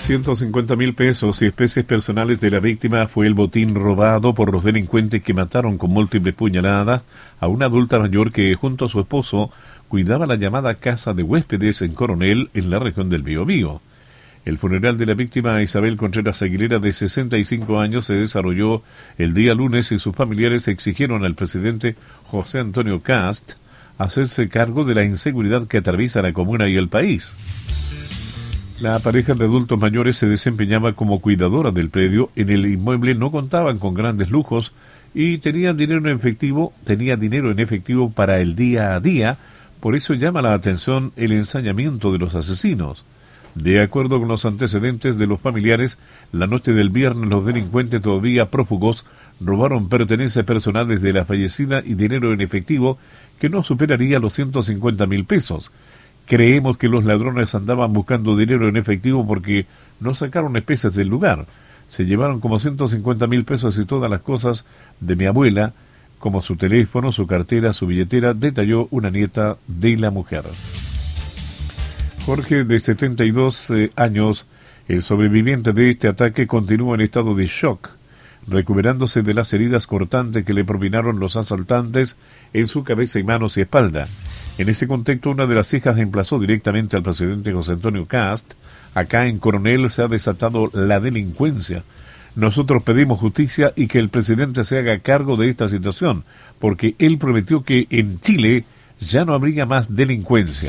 150.000 pesos y especies personales de la víctima fue el botín robado por los delincuentes que mataron con múltiples puñaladas a una adulta mayor que, junto a su esposo, cuidaba la llamada casa de huéspedes en Coronel, en la región del Biobío. El funeral de la víctima Isabel Contreras Aguilera, de 65 años, se desarrolló el día lunes y sus familiares exigieron al presidente José Antonio Kast hacerse cargo de la inseguridad que atraviesa la comuna y el país. La pareja de adultos mayores se desempeñaba como cuidadora del predio. En el inmueble no contaban con grandes lujos y tenía dinero en efectivo para el día a día. Por eso llama la atención el ensañamiento de los asesinos. De acuerdo con los antecedentes de los familiares, la noche del viernes los delincuentes, todavía prófugos, robaron pertenencias personales de la fallecida y dinero en efectivo que no superaría los 150.000 pesos. Creemos que los ladrones andaban buscando dinero en efectivo porque no sacaron especies del lugar. Se llevaron como 150.000 pesos y todas las cosas de mi abuela, como su teléfono, su cartera, su billetera, detalló una nieta de la mujer. Jorge, de 72 años, el sobreviviente de este ataque, continúa en estado de shock, recuperándose de las heridas cortantes que le propinaron los asaltantes en su cabeza y manos y espalda. En ese contexto, una de las hijas emplazó directamente al presidente José Antonio Kast. Acá en Coronel se ha desatado la delincuencia. Nosotros pedimos justicia y que el presidente se haga cargo de esta situación, porque él prometió que en Chile ya no habría más delincuencia.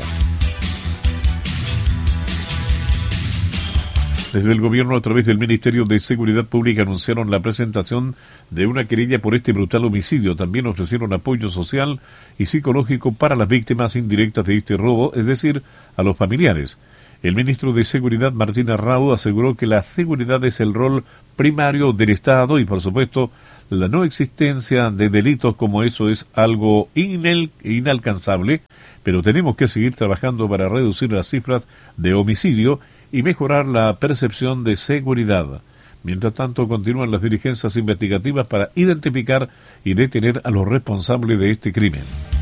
Desde el gobierno, a través del Ministerio de Seguridad Pública, anunciaron la presentación de una querella por este brutal homicidio. También ofrecieron apoyo social y psicológico para las víctimas indirectas de este robo, es decir, a los familiares. El ministro de Seguridad, Martín Arrau, aseguró que la seguridad es el rol primario del Estado y, por supuesto, la no existencia de delitos como eso es algo inalcanzable, pero tenemos que seguir trabajando para reducir las cifras de homicidio y mejorar la percepción de seguridad. Mientras tanto, continúan las diligencias investigativas para identificar y detener a los responsables de este crimen.